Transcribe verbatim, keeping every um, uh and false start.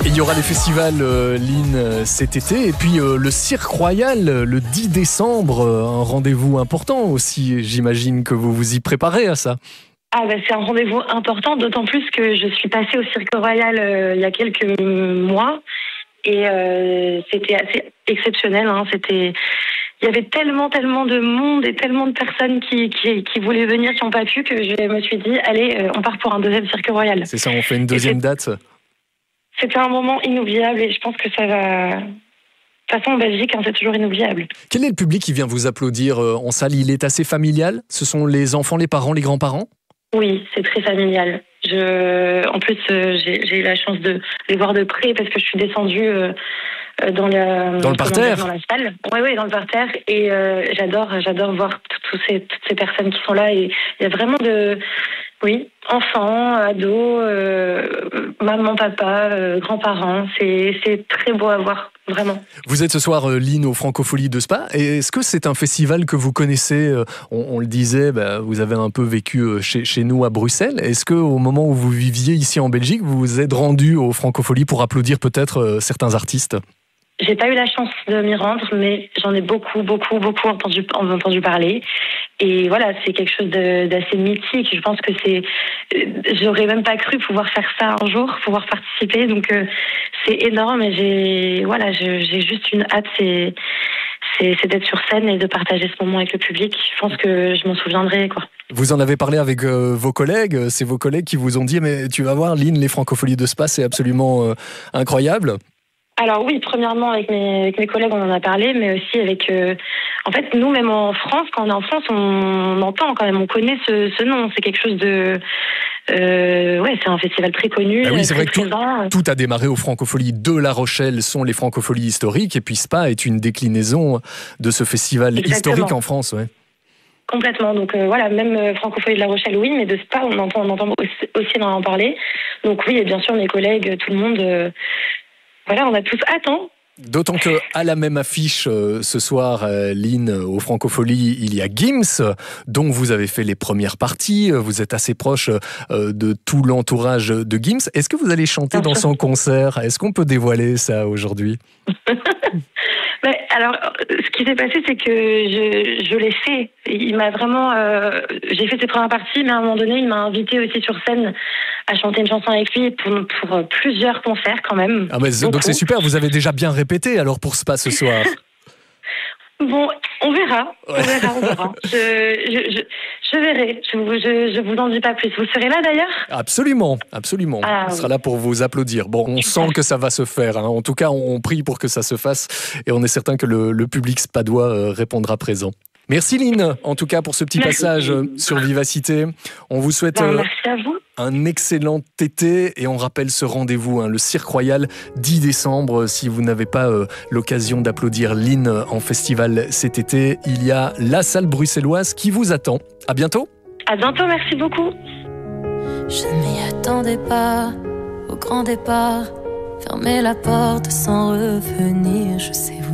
Il y aura les festivals euh, Lynn euh, cet été et puis euh, le Cirque Royal euh, le dix décembre, euh, un rendez-vous important aussi, j'imagine que vous vous y préparez à ça. Ah bah c'est un rendez-vous important, d'autant plus que je suis passée au Cirque Royal euh, il y a quelques mois et euh, c'était assez exceptionnel. Hein. C'était, il y avait tellement, tellement de monde et tellement de personnes qui, qui, qui voulaient venir, qui n'ont pas pu, que je me suis dit, allez, euh, on part pour un deuxième Cirque Royal. C'est ça, on fait une deuxième date. C'était un moment inoubliable et je pense que ça va... De toute façon, en Belgique, hein, c'est toujours inoubliable. Quel est le public qui vient vous applaudir euh, en salle? Il est assez familial? Ce sont les enfants, les parents, les grands-parents? Oui, c'est très familial. Je, en plus, euh, j'ai, j'ai eu la chance de les voir de près parce que je suis descendue euh, dans, la, dans le parterre, dans la salle. Oui, oui, dans le parterre. Et euh, j'adore, j'adore voir toutes ces, toutes ces personnes qui sont là. Et il y a vraiment de, oui, enfants, ados, euh, maman, papa, euh, grands-parents. C'est, c'est très beau à voir. Vraiment. Vous êtes ce soir, euh, Lynn, au Francophonie de Spa. Et est-ce que c'est un festival que vous connaissez? euh, on, on le disait, bah, vous avez un peu vécu euh, chez, chez nous à Bruxelles. Est-ce qu'au moment où vous viviez ici en Belgique, vous vous êtes rendu au Francophonie pour applaudir peut-être euh, certains artistes? J'ai pas eu la chance de m'y rendre, mais j'en ai beaucoup, beaucoup, beaucoup entendu, entendu parler. Et voilà, c'est quelque chose de, d'assez mythique. Je pense que c'est, j'aurais même pas cru pouvoir faire ça un jour, pouvoir participer. Donc euh, c'est énorme. Et j'ai, voilà, je, j'ai juste une hâte, c'est, c'est, c'est d'être sur scène et de partager ce moment avec le public. Je pense que je m'en souviendrai, quoi. Vous en avez parlé avec euh, vos collègues. C'est vos collègues qui vous ont dit, mais tu vas voir, Lynn, les Francopholies de Spa, c'est absolument euh, incroyable. Alors oui, premièrement avec mes, avec mes collègues on en a parlé, mais aussi avec... Euh, en fait, nous, même en France, quand on est en France, on entend quand même, on connaît ce, ce nom. C'est quelque chose de... Euh, ouais, c'est un festival très connu. Ah oui, c'est très vrai que tout, tout a démarré aux Francopholies de La Rochelle, sont les Francopholies historiques, et puis Spa est une déclinaison de ce festival Exactement. historique en France. Ouais. Complètement. Donc euh, voilà, même euh, Francophonie de La Rochelle, oui, mais de Spa, on entend, on entend aussi, aussi en parler. Donc oui, et bien sûr, mes collègues, tout le monde... Euh, Voilà, on a tous hâte, hein. D'autant qu'à la même affiche, euh, ce soir, euh, Lynn, au Francophonie, il y a Gims, dont vous avez fait les premières parties. Vous êtes assez proche euh, de tout l'entourage de Gims. Est-ce que vous allez chanter dans son concert? Est-ce qu'on peut dévoiler ça aujourd'hui? Mais alors, ce qui s'est passé, c'est que je, je l'ai fait. Il m'a vraiment... Euh, j'ai fait ses premières parties, mais à un moment donné, il m'a invité aussi sur scène à chanter une chanson avec lui pour, pour plusieurs concerts quand même. Ah mais donc c'est super, vous avez déjà bien répété alors pour Spa ce soir. Bon, on verra, on verra, on verra. Je, je, je, je verrai, je vous, je, je vous en dis pas plus. Vous serez là d'ailleurs? Absolument, absolument. Ah, on oui. sera là pour vous applaudir. Bon, on sent que ça va se faire. Hein. En tout cas, on prie pour que ça se fasse et on est certain que le, le public spadois euh, répondra présent. Merci Lynn, en tout cas pour ce petit merci. passage sur Vivacité. On vous souhaite ben, merci à vous. un excellent été et on rappelle ce rendez-vous, hein, le Cirque Royal, dix décembre. Si vous n'avez pas euh, l'occasion d'applaudir Lynn en festival cet été, il y a la salle bruxelloise qui vous attend. À bientôt. À bientôt, merci beaucoup. Je ne m'y attendais pas au grand départ. Fermer la porte sans revenir, je sais